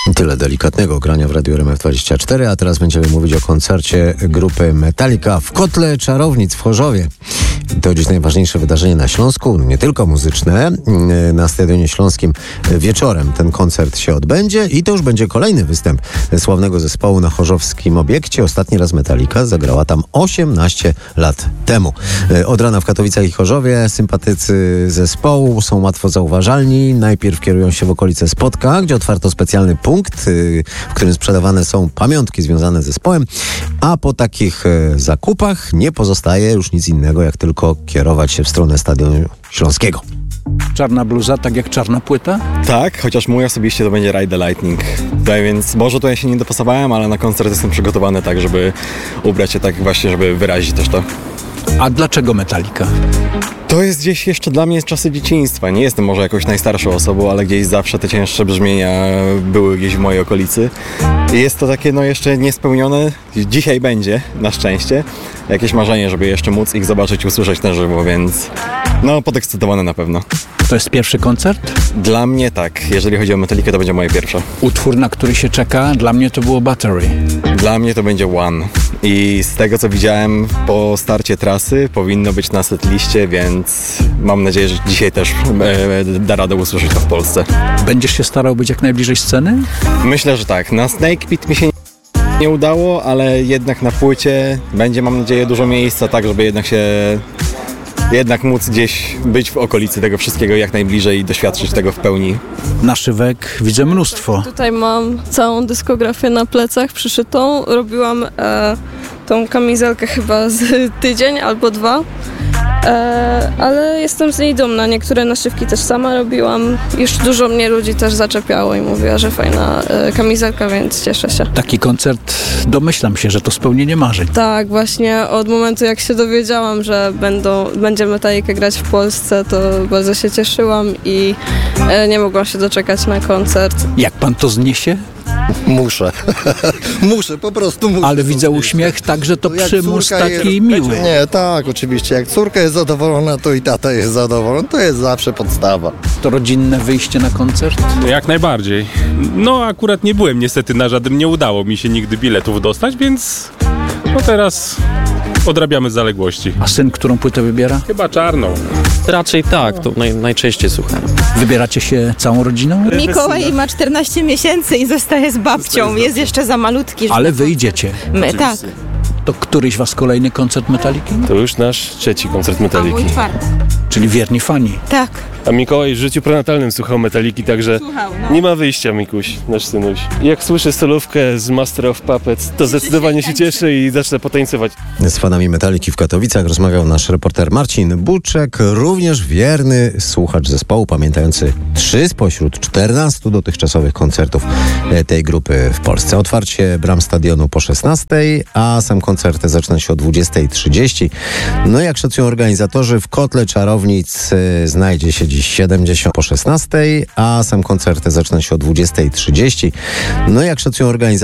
Tyle delikatnego grania w Radiu RMF24, a teraz będziemy mówić o koncercie grupy Metallica w Kotle Czarownic w Chorzowie. To dziś najważniejsze wydarzenie na Śląsku, nie tylko muzyczne. Na Stadionie Śląskim wieczorem ten koncert się odbędzie i to już będzie kolejny występ sławnego zespołu na chorzowskim obiekcie. Ostatni raz Metallica zagrała tam 18 lat temu. Od rana w Katowicach i Chorzowie sympatycy zespołu są łatwo zauważalni. Najpierw kierują się w okolice Spodka, gdzie otwarto specjalny punkt, w którym sprzedawane są pamiątki związane z zespołem, a po takich zakupach nie pozostaje już nic innego, jak tylko kierować się w stronę Stadionu Śląskiego. Czarna bluza, tak jak czarna płyta? Tak, chociaż mój osobiście to będzie Ride the Lightning. Tutaj, więc może tutaj się nie dopasowałem, ale na koncert jestem przygotowany tak, żeby ubrać się tak właśnie, żeby wyrazić też to. A dlaczego Metallica? To jest gdzieś jeszcze dla mnie czasy dzieciństwa. Nie jestem może jakąś najstarszą osobą, ale gdzieś zawsze te cięższe brzmienia były gdzieś w mojej okolicy. I jest to takie jeszcze niespełnione. Dzisiaj będzie, na szczęście, jakieś marzenie, żeby jeszcze móc ich zobaczyć, usłyszeć na żywo, więc podekscytowany na pewno. To jest pierwszy koncert? Dla mnie tak. Jeżeli chodzi o Metallicę, to będzie moje pierwsze. Utwór, na który się czeka, dla mnie to było Battery. Dla mnie to będzie One. I z tego, co widziałem po starcie trasy, powinno być na setliście, więc mam nadzieję, że dzisiaj też da radę usłyszeć to w Polsce. Będziesz się starał być jak najbliżej sceny? Myślę, że tak. Na Snake Pit mi się nie udało, ale jednak na płycie będzie, mam nadzieję, dużo miejsca, tak żeby jednak móc gdzieś być w okolicy tego wszystkiego jak najbliżej i doświadczyć tego w pełni. Naszywek widzę mnóstwo. Tutaj mam całą dyskografię na plecach przyszytą. Robiłam tą kamizelkę chyba z tydzień albo 2. Ale jestem z niej dumna. Niektóre naszywki też sama robiłam. Już dużo mnie ludzi też zaczepiało i mówiła, że fajna kamizelka, więc cieszę się. Taki koncert, domyślam się, że to spełnienie marzeń. Tak, właśnie od momentu jak się dowiedziałam, że będzie Metallica grać w Polsce, to bardzo się cieszyłam i nie mogłam się doczekać na koncert. Jak pan to zniesie? Muszę, po prostu muszę. Ale widzę uśmiech, także to przymus taki jest, miły. Nie, tak, oczywiście. Jak córka jest zadowolona, to i tata jest zadowolony. To jest zawsze podstawa. To rodzinne wyjście na koncert? Jak najbardziej. Akurat nie byłem niestety na żadnym, nie udało mi się nigdy biletów dostać, więc teraz odrabiamy zaległości. A syn którą płytę wybiera? Chyba czarną. Raczej tak, to najczęściej słucham. Wybieracie się całą rodziną? Mikołaj ma 14 miesięcy i zostaje z babcią. Jest jeszcze za malutki. Ale wy idziecie. My, tak. To któryś was kolejny koncert Metalliki? To już nasz trzeci koncert A Metalliki. mój czwarty. Czyli wierni fani. Tak. A Mikołaj w życiu prenatalnym słuchał Metalliki, także nie ma wyjścia, Mikuś, nasz synuś. Jak słyszę solówkę z Master of Puppets, to zdecydowanie się cieszę i zacznę potańcować. Z fanami Metalliki w Katowicach rozmawiał nasz reporter Marcin Buczek, również wierny słuchacz zespołu, pamiętający 3 spośród 14 dotychczasowych koncertów tej grupy w Polsce. Otwarcie bram stadionu po 16:00, a sam koncert zaczyna się o 20:30. Jak szacują organizatorzy, w Kotle Czarownic znajdzie się dziś 70 po 16:00, a sam koncert zaczyna się o 20:30. Jak szacują organizatorzy,